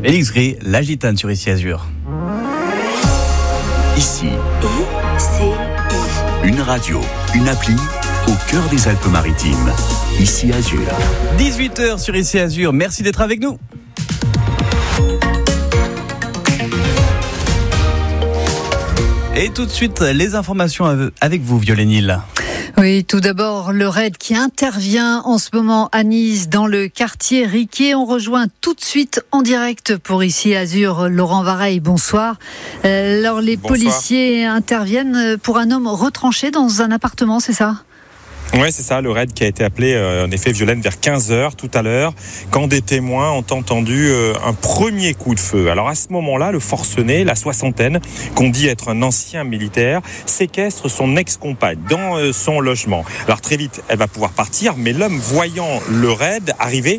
Félix Gris, la gitane sur Ici Azur. Ici, une radio, une appli au cœur des Alpes-Maritimes. Ici Azur. 18h sur Ici Azur, merci d'être avec nous. Et tout de suite, les informations avec vous, Violaine Hill. Oui, tout d'abord, le raid qui intervient en ce moment à Nice, dans le quartier Riquier. On rejoint tout de suite en direct pour Ici Azur Laurent Vareille. Bonsoir. Alors, les policiers interviennent pour un homme retranché dans un appartement, c'est ça ? Oui, c'est ça, le raid qui a été appelé, en effet, Violaine, vers 15h tout à l'heure, quand des témoins ont entendu un premier coup de feu. Alors à ce moment-là, le forcené, la soixantaine, qu'on dit être un ancien militaire, séquestre son ex-compagne dans son logement. Alors très vite, elle va pouvoir partir, mais l'homme, voyant le raid arriver,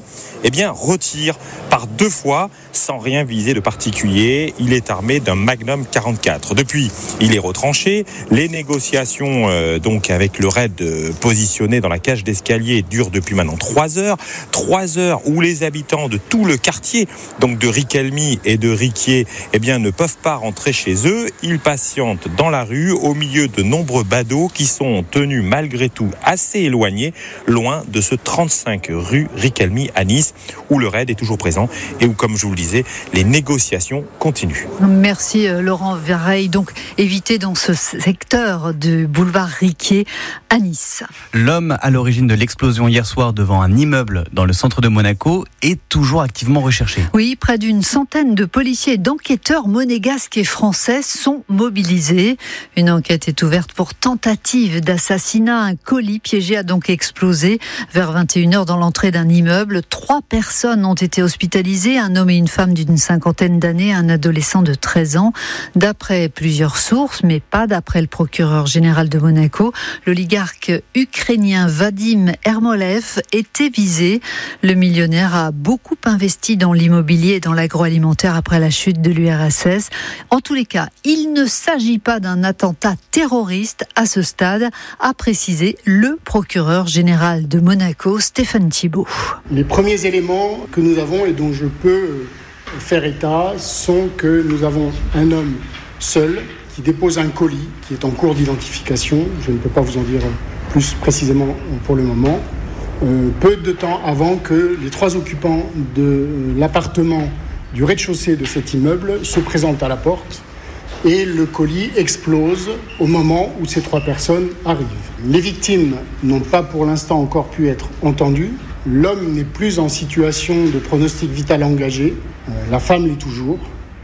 retire par 2 fois, sans rien viser de particulier. Il est armé d'un Magnum 44. Depuis, il est retranché. Les négociations donc avec le raid positionné dans la cage d'escalier durent depuis maintenant 3 heures. 3 heures où les habitants de tout le quartier, donc de Riquelmy et de Riquier, ne peuvent pas rentrer chez eux. Ils patientent dans la rue au milieu de nombreux badauds qui sont tenus malgré tout assez éloignés, loin de ce 35 rue Riquelmy à Nice, où le raid est toujours présent et où, comme je vous le disais, les négociations continuent. Merci Laurent Vareille. Donc, évitez dans ce secteur du boulevard Riquier à Nice. L'homme à l'origine de l'explosion hier soir devant un immeuble dans le centre de Monaco est toujours activement recherché. Oui, près d'une centaine de policiers et d'enquêteurs monégasques et français sont mobilisés. Une enquête est ouverte pour tentative d'assassinat. Un colis piégé a donc explosé vers 21h dans l'entrée d'un immeuble. 3 personnes ont été hospitalisées, un homme et une femme d'une 50aine d'années, un adolescent de 13 ans. D'après plusieurs sources, mais pas d'après le procureur général de Monaco, l'oligarque ukrainien Vadim Ermolev était visé. Le millionnaire a beaucoup investi dans l'immobilier et dans l'agroalimentaire après la chute de l'URSS. En tous les cas, il ne s'agit pas d'un attentat terroriste à ce stade, a précisé le procureur général de Monaco, Stéphane Thibault. Les premiers éléments que nous avons et dont je peux faire état sont que nous avons un homme seul qui dépose un colis qui est en cours d'identification. Je ne peux pas vous en dire plus précisément pour le moment. Peu de temps avant que les 3 occupants de l'appartement du rez-de-chaussée de cet immeuble se présentent à la porte et le colis explose au moment où ces 3 personnes arrivent. Les victimes n'ont pas pour l'instant encore pu être entendues. L'homme n'est plus en situation de pronostic vital engagé. La femme l'est toujours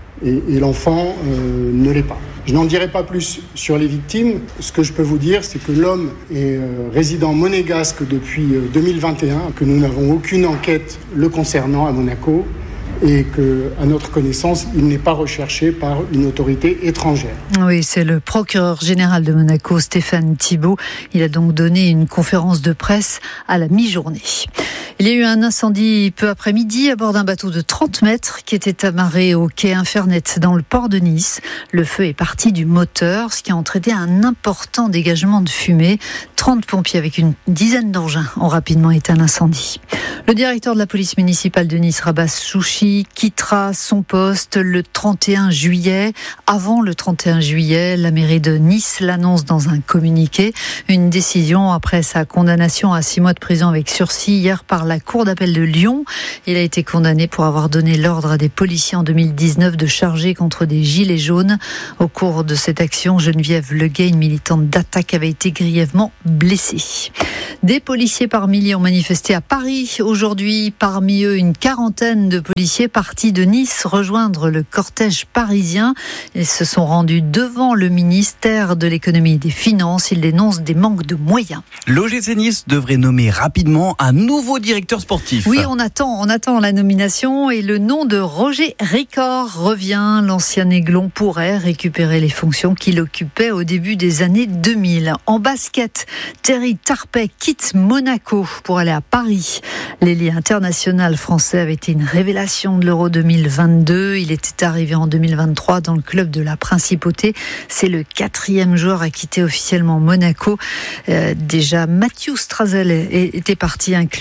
et l'enfant ne l'est pas. Je n'en dirai pas plus sur les victimes. Ce que je peux vous dire, c'est que l'homme est résident monégasque depuis 2021, que nous n'avons aucune enquête le concernant à Monaco et qu'à notre connaissance, il n'est pas recherché par une autorité étrangère. Oui, c'est le procureur général de Monaco, Stéphane Thibault. Il a donc donné une conférence de presse à la mi-journée. Il y a eu un incendie peu après-midi à bord d'un bateau de 30 mètres qui était amarré au quai Infernet dans le port de Nice. Le feu est parti du moteur, ce qui a entraîné un important dégagement de fumée. 30 pompiers avec une dizaine d'engins ont rapidement éteint l'incendie. Le directeur de la police municipale de Nice, Rabas Chouchi, quittera son poste le 31 juillet. Avant le 31 juillet, la mairie de Nice l'annonce dans un communiqué. Une décision après sa condamnation à 6 mois de prison avec sursis hier par la Cour d'appel de Lyon. Il a été condamné pour avoir donné l'ordre à des policiers en 2019 de charger contre des gilets jaunes. Au cours de cette action, Geneviève Leguet, une militante d'Attaque, avait été grièvement blessée. Des policiers par milliers ont manifesté à Paris aujourd'hui. Parmi eux, une quarantaine de policiers partis de Nice rejoindre le cortège parisien. Ils se sont rendus devant le ministère de l'économie et des finances. Ils dénoncent des manques de moyens. L'OGC Nice devrait nommer rapidement un nouveau directeur sportif. Oui, on attend la nomination et le nom de Roger Ricord revient. L'ancien Aiglon pourrait récupérer les fonctions qu'il occupait au début des années 2000. En basket, Thierry Tarpey quitte Monaco pour aller à Paris. L'ailier international français avait été une révélation de l'Euro 2022. Il était arrivé en 2023 dans le club de la Principauté. C'est le 4e joueur à quitter officiellement Monaco. Déjà, Mathieu Strazel était parti, un club que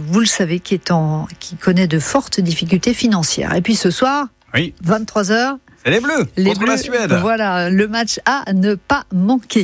vous le savez, qui connaît de fortes difficultés financières. Et puis ce soir, 23h, c'est les Bleus contre la Suède. Voilà, le match à ne pas manquer.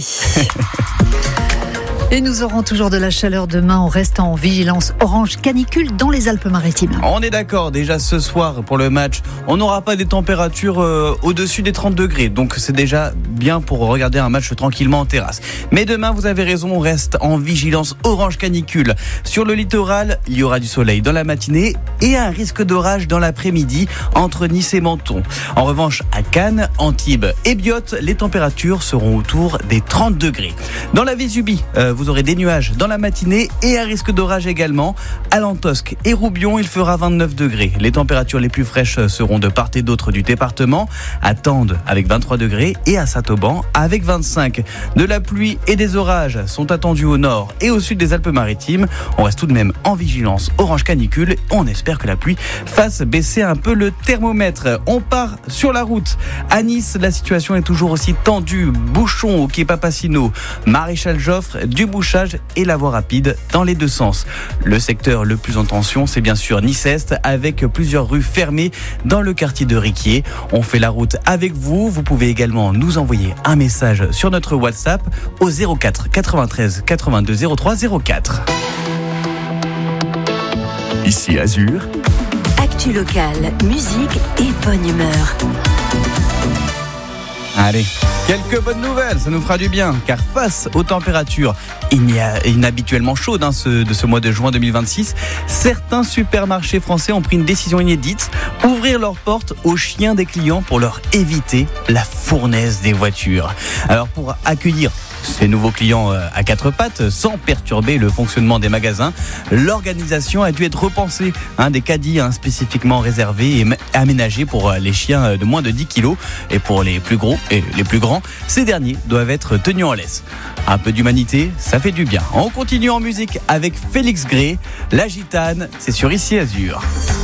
Et nous aurons toujours de la chaleur demain. On reste en vigilance orange canicule dans les Alpes-Maritimes. On est d'accord, déjà ce soir pour le match, on n'aura pas des températures au-dessus des 30 degrés. Donc c'est déjà bien pour regarder un match tranquillement en terrasse. Mais demain, vous avez raison, on reste en vigilance orange canicule. Sur le littoral, il y aura du soleil dans la matinée et un risque d'orage dans l'après-midi entre Nice et Menton. En revanche, à Cannes, Antibes et Biot, les températures seront autour des 30 degrés. Dans la Vésubie, vous aurez des nuages dans la matinée et un risque d'orage également. À Lantosque et Roubion, il fera 29 degrés. Les températures les plus fraîches seront de part et d'autre du département. À Tende avec 23 degrés et à Saint-Auban avec 25. De la pluie et des orages sont attendus au nord et au sud des Alpes-Maritimes. On reste tout de même en vigilance orange canicule. On espère que la pluie fasse baisser un peu le thermomètre. On part sur la route. À Nice, la situation est toujours aussi tendue. Bouchon au quai Papacino, Maréchal Joffre, du bouchage et la voie rapide dans les deux sens. Le secteur le plus en tension, c'est bien sûr Nice-Est avec plusieurs rues fermées dans le quartier de Riquier. On fait la route avec vous. Vous pouvez également nous envoyer un message sur notre WhatsApp au 04 93 82 03 04. Ici Azur. Actu locale, musique et bonne humeur. Allez, quelques bonnes nouvelles, ça nous fera du bien, car face aux températures inhabituellement chaudes de ce mois de juin 2026, certains supermarchés français ont pris une décision inédite, ouvrir leurs portes aux chiens des clients pour leur éviter la fournaise des voitures. Alors pour accueillir ces nouveaux clients à quatre pattes, sans perturber le fonctionnement des magasins, l'organisation a dû être repensée. Des caddies spécifiquement réservés et aménagés pour les chiens de moins de 10 kilos. Et pour les plus gros et les plus grands, ces derniers doivent être tenus en laisse. Un peu d'humanité, ça fait du bien. On continue en musique avec Félix Gray. La Gitane, c'est sur Ici Azur.